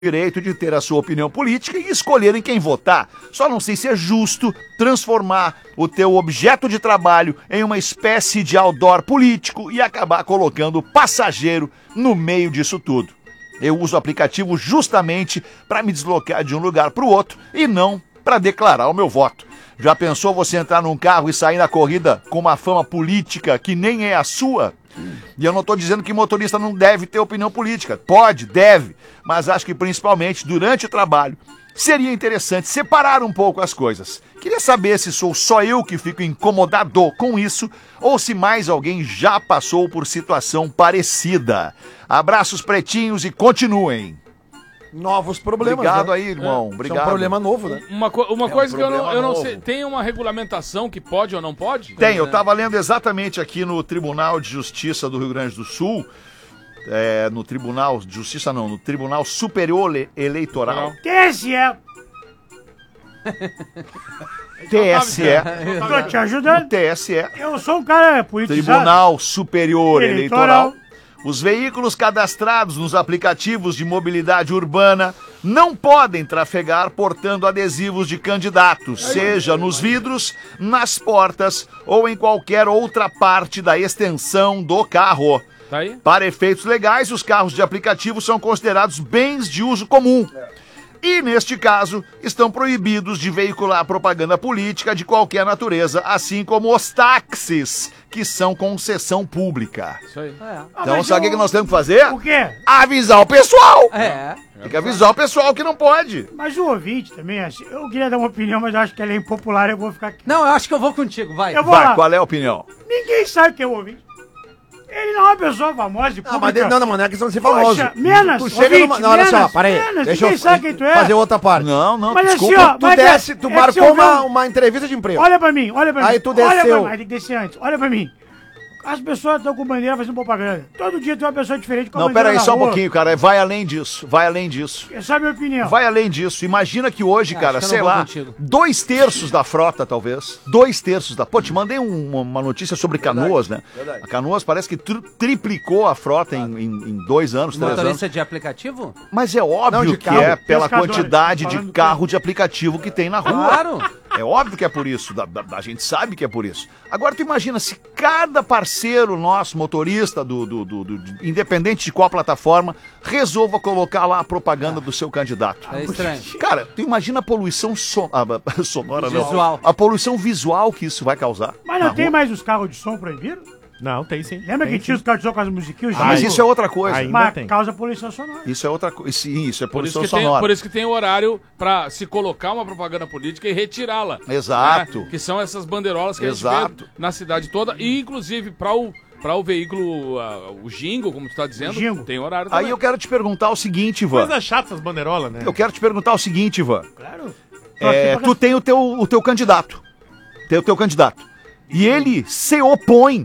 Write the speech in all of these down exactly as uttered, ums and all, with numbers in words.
direito de ter a sua opinião política e escolher em quem votar. Só não sei se é justo transformar o teu objeto de trabalho em uma espécie de outdoor político e acabar colocando o passageiro no meio disso tudo. Eu uso o aplicativo justamente para me deslocar de um lugar para o outro e não para declarar o meu voto. Já pensou você entrar num carro e sair na corrida com uma fama política que nem é a sua? E eu não estou dizendo que motorista não deve ter opinião política. Pode, deve. Mas acho que principalmente durante o trabalho seria interessante separar um pouco as coisas. Queria saber se sou só eu que fico incomodado com isso ou se mais alguém já passou por situação parecida. Abraços pretinhos e continuem. Novos problemas. Obrigado né? aí, irmão. É. Obrigado. É um problema novo, né? Uma, co uma É um coisa que eu não, eu não problema sei. novo. Tem uma regulamentação que pode ou não pode? Tem, eu estava lendo exatamente aqui no Tribunal de Justiça do Rio Grande do Sul, é, no Tribunal de Justiça não, no Tribunal Superior Le- Eleitoral, T S E. T S E, Tô te o ajudando. T S E, Eu sou um cara politizado. Tribunal Superior Eleitoral. Eleitoral. Os veículos cadastrados nos aplicativos de mobilidade urbana não podem trafegar portando adesivos de candidatos, seja nos vidros, nas portas ou em qualquer outra parte da extensão do carro. Tá aí? Para efeitos legais, os carros de aplicativo são considerados bens de uso comum. E, neste caso, estão proibidos de veicular propaganda política de qualquer natureza, assim como os táxis, que são concessão pública. Isso aí. Ah, Então, mas sabe o eu- que nós temos que fazer? O quê? Avisar o pessoal! É. Tem que avisar o pessoal que não pode. Mas o ouvinte também, assim, eu queria dar uma opinião, mas eu acho que ela é impopular, eu vou ficar aqui. Não, eu acho que eu vou contigo, vai. Eu vou Vai, lá. qual é a opinião? Ninguém sabe quem é o ouvinte. Ele não é uma pessoa famosa e Ah, mas pública. de- não, não, não é questão de ser famoso. Poxa, menos, Tu chega ouvinte, numa... Não, olha só, menos, para aí. menos, Deixa ninguém eu sabe quem tu é. fazer outra parte. Não, não, Mas desculpa. assim, ó, Tu mas é- desce, tu é que marcou se eu ver uma, um- uma entrevista de emprego. Olha pra mim, olha pra mim. Aí tu Olha pra desceu. mim, tem que descer antes. Olha pra mim. As pessoas estão com bandeira fazendo propaganda. Todo dia tem uma pessoa diferente com a Não, bandeira pera aí, na só um rua. pouquinho, cara. Vai além disso, vai além disso. Essa é a minha opinião. Vai além disso. Imagina que hoje, Acho cara, que eu não sei vou lá, contigo. dois terços da frota, talvez. Dois terços da. Pô, te mandei um- uma notícia sobre Canoas, né? verdade. A Canoas parece que tri- triplicou a frota em, em- em dois anos, três anos. Motorista de aplicativo? Mas é óbvio Não, de que carro. é pela Pescadores, quantidade falando de do carro de aplicativo que tem na rua. Claro. É óbvio que é por isso, da- da- a gente sabe que é por isso. Agora tu imagina se cada parceiro nosso, motorista, do, do- do- do- de- independente de qual plataforma, resolva colocar lá a propaganda do seu candidato. É estranho. Cara, tu imagina a poluição so- ah, sonora, não. Visual. A poluição visual que isso vai causar. Mas não na tem rua. mais os carros de som proibidos? Não, tem sim. Lembra Tem que tinha sim. os carros de som com as musiquinhas? Ah, mas isso é outra coisa. Ainda Mas tem. causa poluição sonora. Isso é outra coisa. Sim, isso é Por isso, poluição que tem, sonora. por isso que tem o horário pra se colocar uma propaganda política e retirá-la. Exato. Né? Que são essas bandeirolas que a Exato. gente vê na cidade toda. E, inclusive, para o, pra o veículo, ah, o jingle, como tu tá dizendo, Jingle. tem horário também. Aí eu quero te perguntar o seguinte, Ivan. Coisa chata essas bandeirolas, né? Eu quero te perguntar o seguinte, Ivan. Claro. É, tu tem o teu, o teu candidato. Tem o teu candidato. E ele se opõe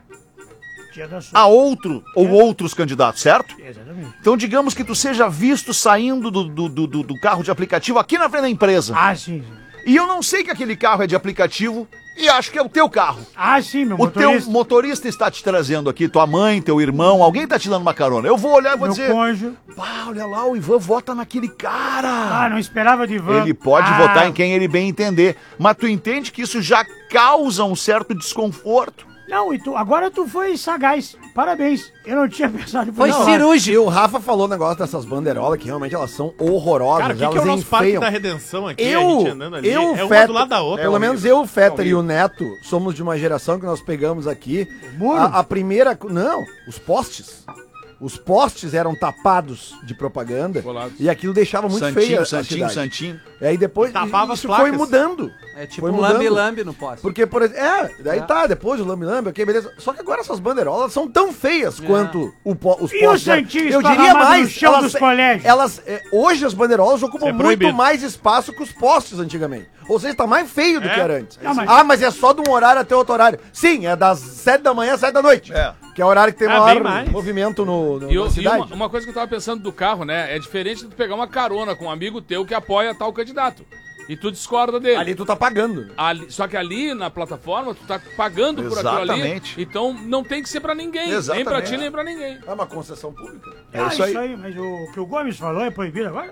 Dia da sua. a outro ou outros candidatos, certo? Exatamente. Então digamos que tu seja visto saindo do, do, do, do- do carro de aplicativo aqui na frente da empresa. Ah, sim. sim. E eu não sei que aquele carro é de aplicativo e acho que é o teu carro. Ah, sim, meu O teu motorista. motorista está te trazendo aqui, tua mãe, teu irmão, alguém está te dando uma carona. Eu vou olhar e vou Meu dizer, cônjuge. pá, olha lá, o Ivan vota naquele cara. Ah, não esperava de Ivan. Ele pode Ah, votar em quem ele bem entender. Mas tu entende que isso já causa um certo desconforto? Não, e tu, agora tu foi sagaz. Parabéns. Eu não tinha pensado Foi não, cirúrgico. E o Rafa falou o negócio dessas bandeirolas que realmente elas são horrorosas. Cara, o que, que elas é o nosso parque enfeiam. da redenção aqui? Eu, a gente andando ali. eu, é o uma Fetter, do lado da outra. pelo É menos horrível. eu, o Fetter É e o horrível. Neto somos de uma geração que nós pegamos aqui muro? a, a primeira, co- não, os postes. Os postes eram tapados de propaganda Colados. e aquilo deixava muito Santinho, feia a Santinho, cidade. Santinho. E aí depois Tapava isso as foi placas. mudando. É tipo Foi um mudando. lambe-lambe no poste. Porque, por exemplo, é, daí É. tá, depois o lambe-lambe, ok, beleza. Só que agora essas bandeirolas são tão feias quanto o, po- os E o postes. Santinho Eu diria esparramado mais, no chão dos colégios? elas, é, hoje as bandeirolas ocupam Isso é muito proibido. mais espaço que os postes antigamente. Ou seja, tá mais feio do É. que era antes. Não, mas- Ah, mas é só de um horário até outro horário. Sim, é das sete da manhã às sete da noite. É. Que é o horário que tem É, maior bem mais. movimento no, no, E, na eu- e cidade. uma, uma coisa que eu tava pensando do carro, né? É diferente de tu pegar uma carona com um amigo teu que apoia tal candidato. E tu discorda dele. Ali tu tá pagando. Ali- só que ali na plataforma, tu tá pagando por aquilo ali. Exatamente. Então não tem que ser pra ninguém. Nem Exatamente. pra ti, nem pra ninguém. É uma concessão pública. É ah, isso aí. Mas o que o Gomes falou é proibido agora?